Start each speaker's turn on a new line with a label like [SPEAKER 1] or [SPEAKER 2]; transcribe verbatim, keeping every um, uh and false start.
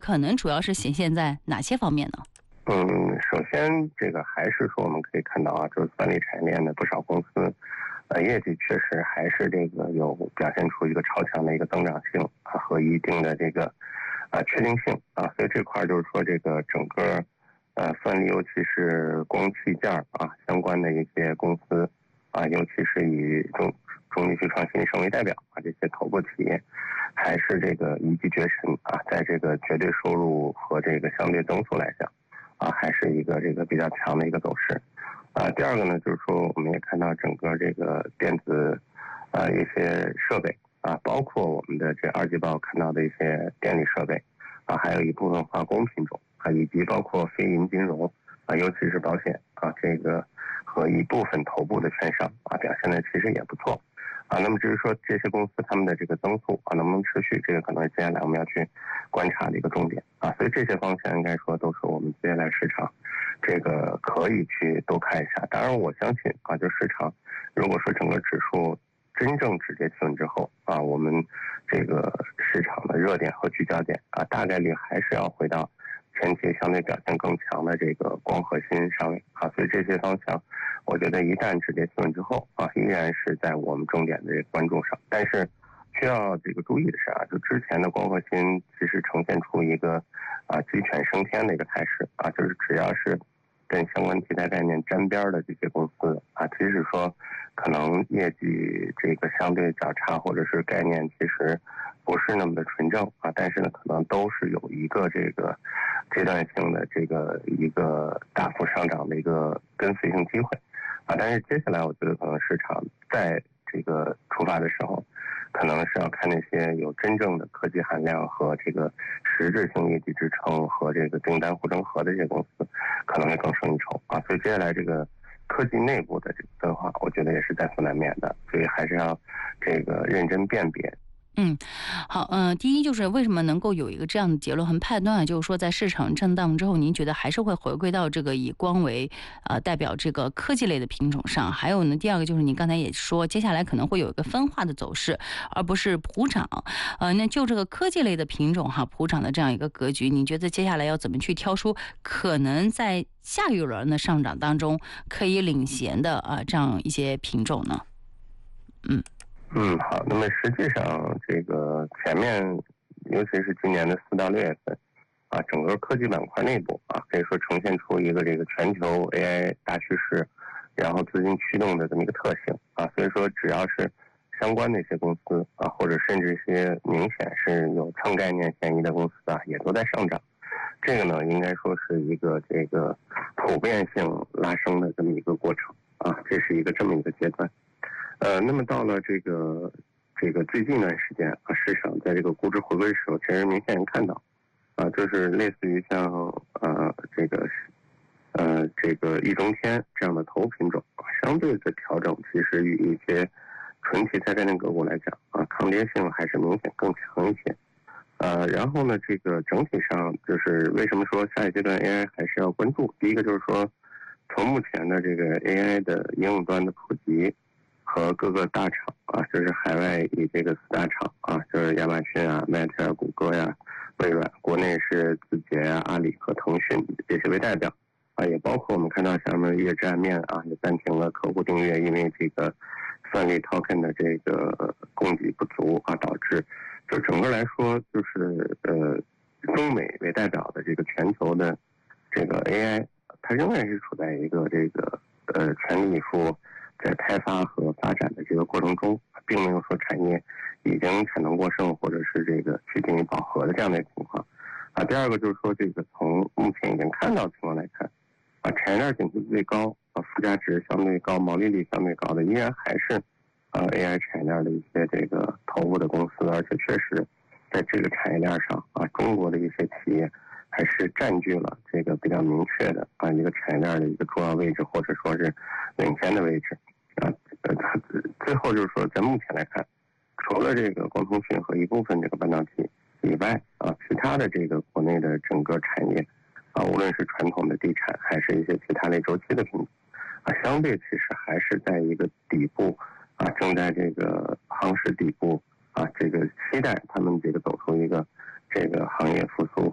[SPEAKER 1] 可能主要是显现在哪些方面呢？
[SPEAKER 2] 嗯，首先这个还是说我们可以看到啊，就是算力产业链的不少公司，呃，业绩确实还是这个有表现出一个超强的一个增长性啊和一定的这个啊确定性啊，所以这块就是说这个整个呃算力，尤其是光器件啊相关的一些公司啊，尤其是以中中地区创新省为代表啊这些头部企业，还是这个一骑绝尘啊，在这个绝对收入和这个相对增速来讲。啊，还是一个这个比较强的一个走势，啊，第二个呢，就是说我们也看到整个这个电子，啊一些设备啊，包括我们的这二季报看到的一些电力设备，啊，还有一部分化工品种啊，以及包括非银金融啊，尤其是保险啊，这个和一部分头部的券商啊，表现的其实也不错。啊，那么至于说这些公司他们的这个增速啊能不能持续，这个可能是接下来我们要去观察的一个重点啊，所以这些方向应该说都是我们接下来市场这个可以去多看一下。当然我相信啊，就市场如果说整个指数真正止跌企稳之后啊，我们这个市场的热点和聚焦点啊，大概率还是要回到前期相对表现更强的这个光合新上面啊，所以这些方向我觉得一旦止跌企稳之后啊，依然是在我们重点的这个关注上。但是需要这个注意的是啊，就之前的光合新其实呈现出一个啊鸡犬升天的一个态势啊，就是只要是跟相关题材概念沾边的这些公司啊，即使说可能业绩这个相对较差，或者是概念其实不是那么的纯正啊，但是呢，可能都是有一个这个阶段性的这个一个大幅上涨的一个跟随性机会啊。但是接下来我觉得可能市场在这个出发的时候，可能是要看那些有真正的科技含量和这个实质性业绩支撑和这个订单护城河的这些公司，可能会更胜一筹啊。所以接下来这个科技内部的这个分化，我觉得也是在所难免的，所以还是要这个认真辨别。
[SPEAKER 1] 嗯，好，嗯、呃，第一就是为什么能够有一个这样的结论和判断啊，就是说在市场震荡之后，您觉得还是会回归到这个以光为呃代表这个科技类的品种上。还有呢，第二个就是您刚才也说，接下来可能会有一个分化的走势，而不是普涨。呃，那就这个科技类的品种哈，普涨的这样一个格局，你觉得接下来要怎么去挑出可能在下一轮的上涨当中可以领衔的啊、呃、这样一些品种呢？嗯。
[SPEAKER 2] 嗯，好。那么实际上，这个前面，尤其是今年的四到六月份，啊，整个科技板块内部啊，可以说呈现出一个这个全球 A I 大趋势，然后资金驱动的这么一个特性啊。所以说，只要是相关的一些公司啊，或者甚至一些明显是有蹭概念嫌疑的公司啊，也都在上涨。这个呢，应该说是一个这个普遍性拉升的这么一个过程啊，这是一个这么一个阶段。呃，那么到了这个这个最近一段时间啊，市场在这个估值回归的时候，其实明显能看到，啊，就是类似于像呃这个呃这个易中天这样的头品种，相对的调整，其实与一些纯题材概念个股来讲啊，抗跌性还是明显更强一些。呃，然后呢，这个整体上就是为什么说下一阶段 A I 还是要关注？第一个就是说，从目前的这个 A I 的应用端的普及。和各个大厂啊，就是海外以这个四大厂啊，就是亚马逊啊、Meta 啊、谷歌呀、微软，国内是字节啊、阿里和腾讯这些为代表啊，也包括我们看到像什么月之面啊，也暂停了客户订阅，因为这个算力 token 的这个供给不足啊，导致就整个来说就是呃中美为代表的这个全球的这个 A I， 它仍然是处在一个这个呃全力以赴在开发和发展的这个过程中，并没有说产业已经产能过剩或者是这个趋近于饱和的这样的情况啊。第二个就是说，这个从目前已经看到的情况来看，啊，产业链景气最高啊，附加值相对高、毛利率相对高的，依然还是啊 A I 产业链的一些这个头部的公司，而且确实在这个产业链上啊，中国的一些企业还是占据了这个比较明确的啊一个产业链的一个重要位置，或者说是领先的位置。啊，呃，它最后就是说，在目前来看，除了这个光通讯和一部分这个半导体以外，啊，其他的这个国内的整个产业，啊，无论是传统的地产，还是一些其他类周期的品种，啊，相对其实还是在一个底部，啊，正在这个行市底部，啊，这个期待他们这个走出一个这个行业复苏